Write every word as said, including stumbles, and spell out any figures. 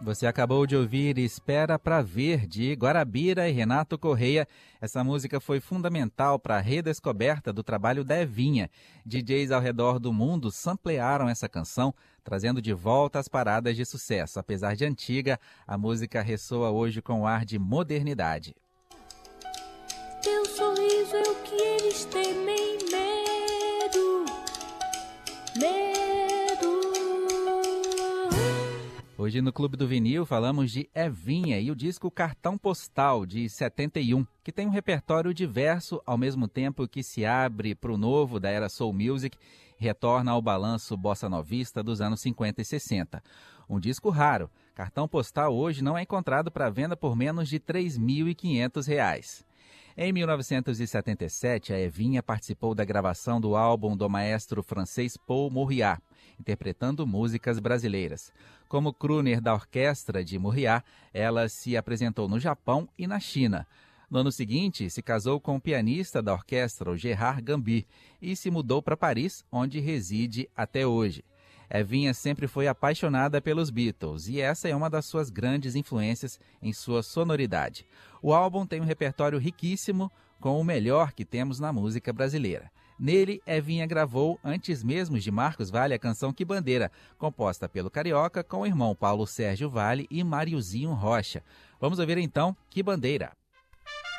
Você acabou de ouvir Espera Pra Ver, de Guarabira e Renato Correia. Essa música foi fundamental para a redescoberta do trabalho da Evinha. D Js ao redor do mundo samplearam essa canção, trazendo de volta as paradas de sucesso. Apesar de antiga, a música ressoa hoje com um ar de modernidade. Teu sorriso é o que eles temem, medo, medo. Hoje no Clube do Vinil falamos de Evinha e o disco Cartão Postal, de setenta e um, que tem um repertório diverso, ao mesmo tempo que se abre para o novo da era Soul Music e retorna ao balanço bossa novista dos anos cinquenta e sessenta. Um disco raro, Cartão Postal hoje não é encontrado para venda por menos de três mil e quinhentos reais. Em mil novecentos e setenta e sete, a Evinha participou da gravação do álbum do maestro francês Paul Mouriat, interpretando músicas brasileiras. Como crooner da orquestra de Mouriat, ela se apresentou no Japão e na China. No ano seguinte, se casou com o pianista da orquestra, o Gerard Gambi, e se mudou para Paris, onde reside até hoje. Evinha sempre foi apaixonada pelos Beatles e essa é uma das suas grandes influências em sua sonoridade. O álbum tem um repertório riquíssimo com o melhor que temos na música brasileira. Nele, Evinha gravou, antes mesmo de Marcos Valle, a canção Que Bandeira, composta pelo Carioca com o irmão Paulo Sérgio Valle e Mariozinho Rocha. Vamos ouvir então Que Bandeira.